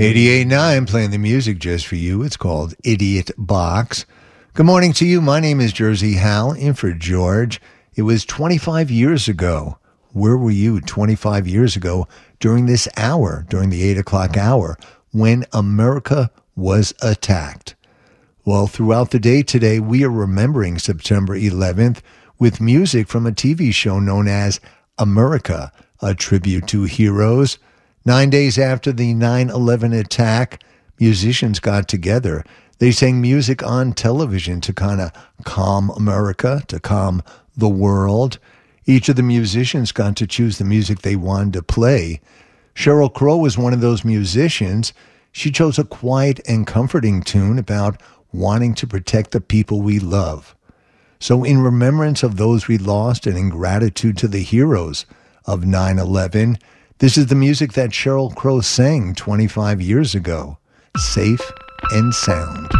88.9 playing the music just for you. It's called Idiot Box. Good morning to you. My name is Jersey Hal, in for George. It was 25 years ago. Where were you 25 years ago during this hour, during the 8 o'clock hour, when America was attacked? Well, throughout the day today, we are remembering September 11th with music from a TV show known as America, a tribute to heroes. 9 days after the 9/11 attack, musicians got together. They sang music on television to kind of calm America, to calm the world. Each of the musicians got to choose the music they wanted to play. Sheryl Crow was one of those musicians. She chose a quiet and comforting tune about wanting to protect the people we love. So in remembrance of those we lost and in gratitude to the heroes of 9/11, this is the music that Sheryl Crow sang 25 years ago, Safe and Sound.